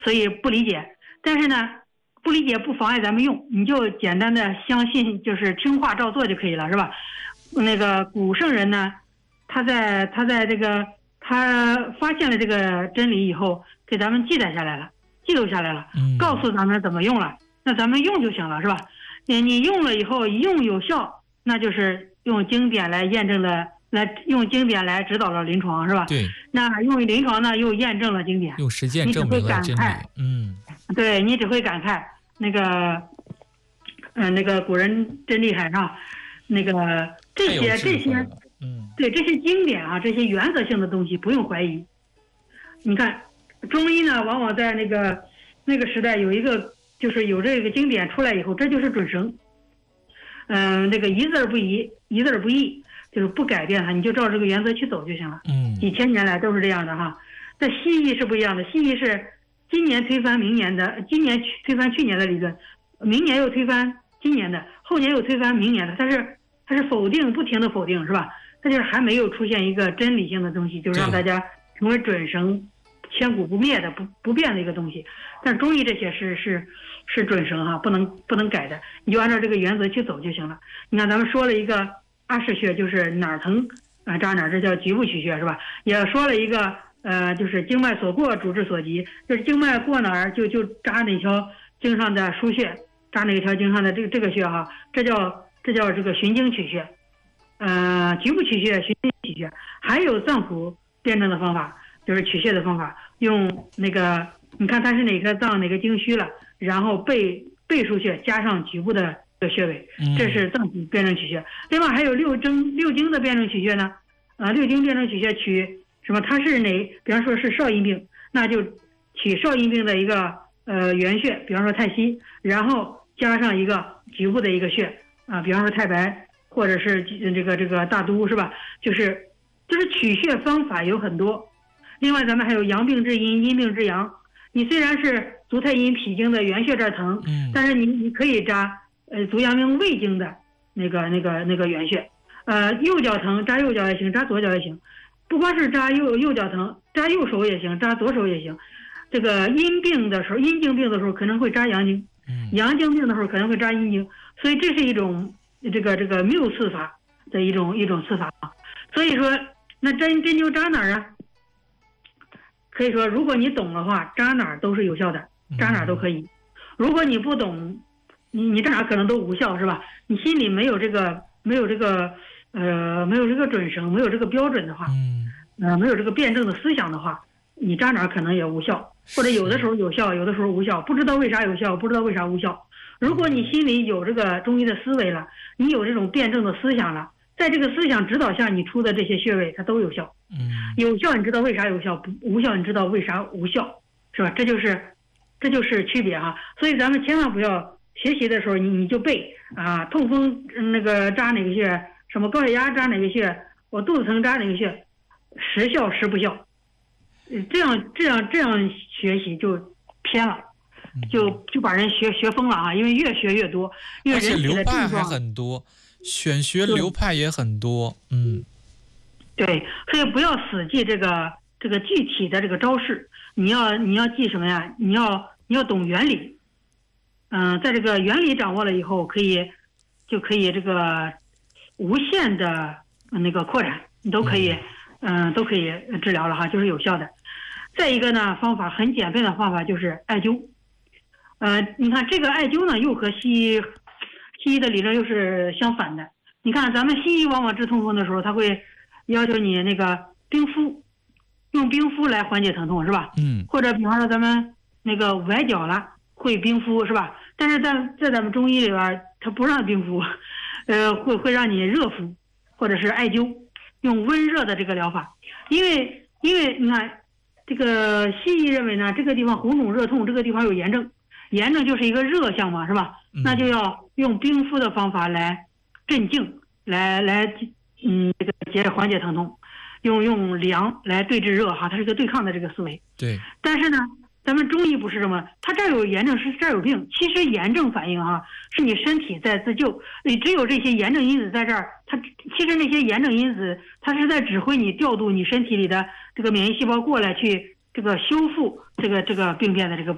所以不理解。但是呢，不理解不妨碍咱们用，你就简单的相信，就是听话照做就可以了，是吧？那个古圣人呢，他在这个他发现了这个真理以后，给咱们记录下来了，告诉咱们怎么用了，那咱们用就行了，是吧？你用了以后一用有效，那就是用经典来验证了，用经典来指导了临床，是吧？ 对。 那用临床呢，又验证了经典， 用实践证明了真理。 对，你只会感慨那个古人真厉害啊，那个这些对这些经典啊，这些原则性的东西不用怀疑。你看中医呢，往往在那个时代有一个，就是有这个经典出来以后，这就是准绳。那个一字儿不移，一字儿不易，就是不改变它，你就照这个原则去走就行了。几千年来都是这样的哈。但西医是不一样的，西医是今年推翻明年的，今年推翻去年的理论，明年又推翻今年的，后年又推翻明年的，它是否定，不停的否定，是吧？它就是还没有出现一个真理性的东西，就是让大家成为准绳，千古不灭的不变的一个东西。但中医这些是准绳哈，不能改的，你就按照这个原则去走就行了。你看咱们说了一个阿是穴，就是哪儿疼扎哪儿，这叫局部取穴，是吧？也说了一个就是经脉所过主治所及，就是经脉过哪儿就扎哪条经上的腧穴，扎哪条经上的这个穴哈，这叫这个循经取穴。局部取穴、循经取穴，还有脏腑辩证的方法，就是取穴的方法，用那个你看它是哪个脏哪个经虚了，然后背腧穴加上局部的穴位，这是脏腑辩证取穴。另外还有六经的辩证取穴呢，六经辩证取穴取什么？它是比方说是少阴病，那就取少阴病的一个原穴，比方说太溪，然后加上一个局部的一个穴比方说太白，或者是这个大都，是吧？就是取穴方法有很多。另外咱们还有阳病治阴，阴病治阳。你虽然是足太阴脾经的原穴这儿疼，但是你可以扎足阳明胃经的那个原穴。右脚疼扎右脚也行，扎左脚也行。不光是扎右脚疼，扎右手也行，扎左手也行。这个阴经病的时候可能会扎阳经，阳经病的时候可能会扎阴经，所以这是一种这个谬刺法的一种刺法。所以说那针灸扎哪儿啊？可以说如果你懂的话，扎哪儿都是有效的，扎哪儿都可以。如果你不懂，你扎哪儿可能都无效，是吧？你心里没有这个准绳，没有这个标准的话，没有这个辩证的思想的话，你扎哪儿可能也无效，或者有的时候有效，有的时候无效，不知道为啥有效，不知道为啥无效。如果你心里有这个中医的思维了，你有这种辩证的思想了，在这个思想指导下，你出的这些穴位它都有效。有效你知道为啥有效，无效你知道为啥无效，是吧？这就是区别哈。所以咱们千万不要学习的时候你就背痛风那个扎哪个穴，什么高血压扎哪个穴，我肚子疼扎哪个穴，时效时不效。这样学习就偏了，就把人学疯了因为越学越多，因为人体的症状而且流派还很多，选学流派也很多。 对，所以不要死记这个具体的这个招式，你要记什么呀？你要懂原理。在这个原理掌握了以后，就可以这个无限的那个扩展，你都可以治疗了哈，就是有效的。再一个呢，方法很简便的方法就是艾灸。你看这个艾灸呢，又和西医的理论又是相反的。你看咱们西医往往治痛风的时候，他会要求你那个冰敷，用冰敷来缓解疼痛，是吧？或者比方说咱们那个崴脚了会冰敷，是吧？但是在咱们中医里边，它不让冰敷，会让你热敷或者是艾灸，用温热的这个疗法。因为你看这个西医认为呢，这个地方红肿热痛，这个地方有炎症，炎症就是一个热象嘛，是吧？那就要用冰敷的方法来镇静，来这个缓解疼痛，用凉来对治热哈，它是个对抗的这个思维。 对。 但是呢，咱们中医不是这么，它这儿有炎症是这儿有病，其实炎症反应是你身体在自救，你只有这些炎症因子在这儿，其实那些炎症因子它是在指挥你调度你身体里的这个免疫细胞过来去这个修复这个病变的这个部